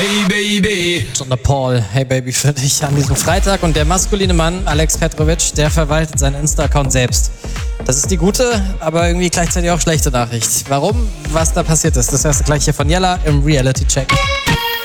Hey Baby. John Paul, Hey Baby für dich an diesem Freitag. Und der maskuline Mann, Alex Petrovic, der verwaltet seinen Insta-Account selbst. Das ist die gute, aber irgendwie gleichzeitig auch schlechte Nachricht. Warum? Was da passiert ist, das hörst du gleich hier von Jella im Reality Check.